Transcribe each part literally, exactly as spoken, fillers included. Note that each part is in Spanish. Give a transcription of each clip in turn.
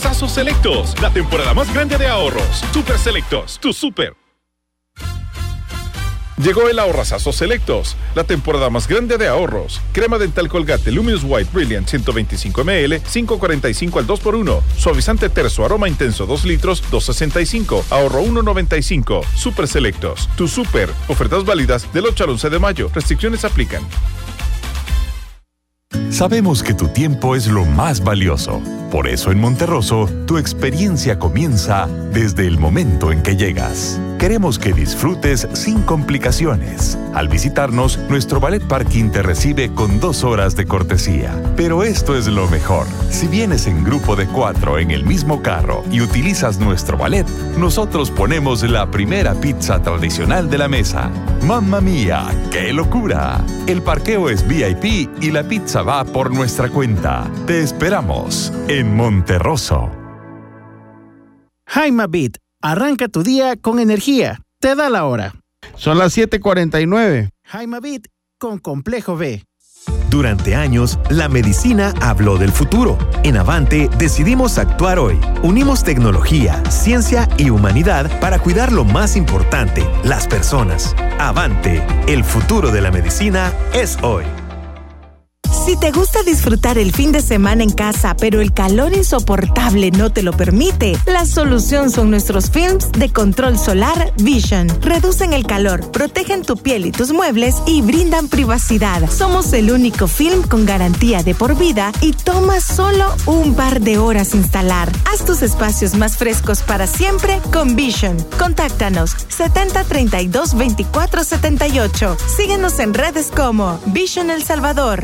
Sazos Selectos, la temporada más grande de ahorros. Super Selectos, tu super. Llegó el Ahorrazazo Selectos, la temporada más grande de ahorros. Crema dental Colgate Luminous White Brilliant ciento veinticinco mililitros, cinco cuarenta y cinco al dos por uno. Suavizante terso, aroma intenso dos litros, dos sesenta y cinco. Ahorro uno noventa y cinco. Super Selectos, tu super. Ofertas válidas del ocho al once de mayo. Restricciones aplican. Sabemos que tu tiempo es lo más valioso. Por eso en Monterroso, tu experiencia comienza desde el momento en que llegas. Queremos que disfrutes sin complicaciones. Al visitarnos, nuestro valet parking te recibe con dos horas de cortesía. Pero esto es lo mejor. Si vienes en grupo de cuatro en el mismo carro y utilizas nuestro valet, nosotros ponemos la primera pizza tradicional de la mesa. ¡Mamma mía! ¡Qué locura! El parqueo es V I P y la pizza va por nuestra cuenta. Te esperamos en Monterroso. Jaimabit, arranca tu día con energía. Te da la hora. Son las siete cuarenta y nueve. Jaimabit con Complejo B. Durante años, la medicina habló del futuro. En Avante decidimos actuar hoy. Unimos tecnología, ciencia y humanidad para cuidar lo más importante, las personas. Avante, el futuro de la medicina es hoy. Si te gusta disfrutar el fin de semana en casa, pero el calor insoportable no te lo permite, la solución son nuestros films de control solar Vision. Reducen el calor, protegen tu piel y tus muebles y brindan privacidad. Somos el único film con garantía de por vida y toma solo un par de horas instalar. Haz tus espacios más frescos para siempre con Vision. Contáctanos setenta treinta y dos veinticuatro setenta y ocho. Síguenos en redes como Vision El Salvador.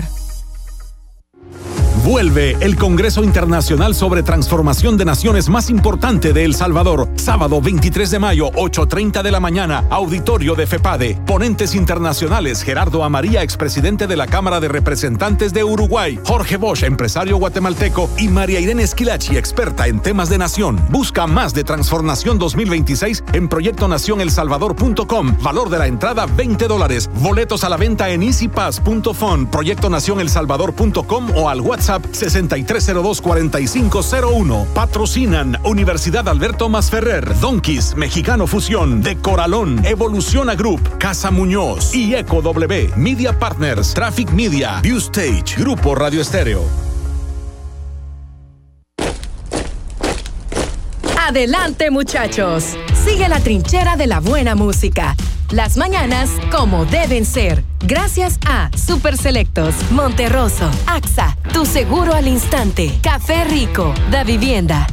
Vuelve el Congreso Internacional sobre Transformación de Naciones más importante de El Salvador. Sábado veintitrés de mayo, ocho treinta de la mañana, auditorio de FEPADE. Ponentes internacionales: Gerardo Amaría, expresidente de la Cámara de Representantes de Uruguay; Jorge Bosch, empresario guatemalteco; y María Irene Esquilachi, experta en temas de nación. Busca más de Transformación dos mil veintiséis en proyecto nación el salvador punto com. Valor de la entrada veinte dólares. Boletos a la venta en easy pass punto fun, proyecto nación el salvador punto com o al WhatsApp sesenta y tres cero dos cuarenta y cinco cero uno. Patrocinan Universidad Alberto Masferrer, Donquis, Mexicano Fusión, De Coralón, Evoluciona Group, Casa Muñoz y Eco W, Media Partners, Traffic Media, View Stage, Grupo Radio Estéreo. Adelante, muchachos. Sigue la trinchera de la buena música. Las mañanas como deben ser. Gracias a Super Selectos, Monterroso, A X A, Tu Seguro al Instante, Café Rico, Da Vivienda.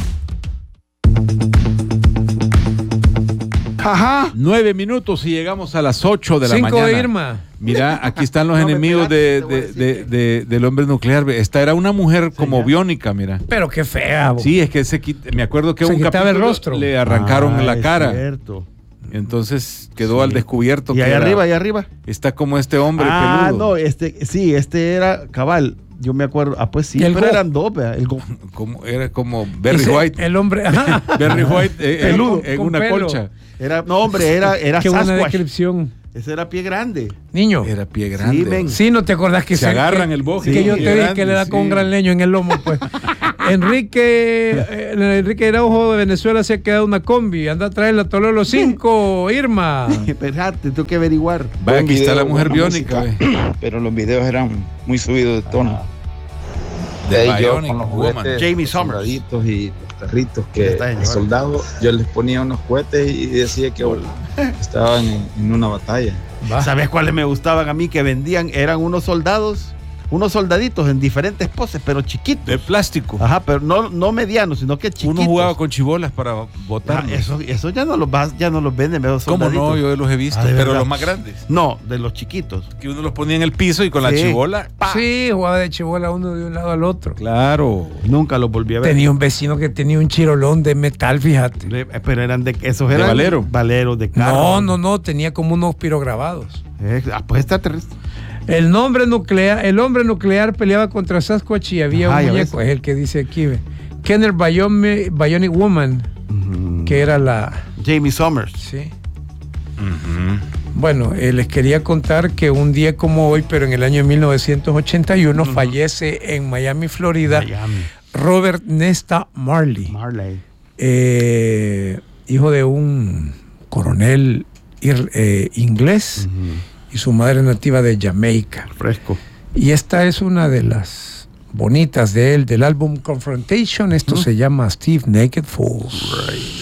Ajá. Nueve minutos y llegamos a las ocho de la Cinco, mañana. Irma. Mira, aquí están los no enemigos de, de, de, de, del hombre nuclear. Esta era una mujer como sí, biónica, mira. Pero qué fea. Bo. Sí, es que se quita, me acuerdo que se un capítulo el rostro. Le arrancaron ah, la cara. Cierto. Entonces quedó sí. al descubierto. Y que ahí era, arriba, ahí arriba. Está como este hombre ah, peludo. no, este, sí, este era cabal. Yo me acuerdo, ah, pues sí, pero go? eran dos, el go. como, era como Barry Ese, White. El hombre, ajá. Barry White eh, peludo, en, en una pelo. colcha. Era, no, hombre, era, era Qué Sasquatch. buena descripción. Ese era pie grande. Niño. Era pie grande. Sí, sí, no te acordás que se, se agarran que, el bosque. Que yo te grande, dije que le da sí. con un gran leño en el lomo, pues. Enrique eh, Enrique Araujo de Venezuela se ha quedado una combi. Anda a traer la Tololo cinco, Irma. Espérate, tengo que averiguar. Vaya, aquí está la mujer biónica. Música, pero los videos eran muy subidos de tono. De ahí yo con los juguetes, Jamie Summers y los perritos que el soldado, yo les ponía unos cohetes y decía que estaban en, en una batalla. ¿Sabes cuáles me gustaban a mí que vendían? Eran unos soldados, unos soldaditos en diferentes poses, pero chiquitos. De plástico. Ajá, pero no, no medianos, sino que chiquitos. Uno jugaba con chibolas para botar. Ah, eso, eso ya no los vas, ya no los venden, esos ¿Cómo no? Yo los he visto, ah, pero verdad. Los más grandes. No, de los chiquitos. Que uno los ponía en el piso y con sí. la chibola. ¡pah! Sí, jugaba de chibola uno de un lado al otro. Claro. Nunca los volví a ver. Tenía un vecino que tenía un chirolón de metal, fíjate. Pero eran de esos eran de valero. Valeros de carro. No, no, no, tenía como unos pirograbados. Eh, ah, pues está terrestre. El nombre nuclear, el hombre nuclear peleaba contra Sasquatch y había Ajá, un muñeco, es el que dice aquí, ve. Kenner Bionic, Bionic Woman, uh-huh. que era la Jamie Summers. Sí. Uh-huh. Bueno, eh, les quería contar que un día como hoy, pero en el año mil novecientos ochenta y uno, uh-huh. fallece en Miami, Florida, Miami. Robert Nesta Marley. Marley. Eh, hijo de un coronel ir, eh, inglés uh-huh. y su madre nativa de Jamaica. Fresco. Y esta es una de las bonitas de él, del álbum Confrontation. Esto uh-huh. se llama Steve Naked Fools. Right.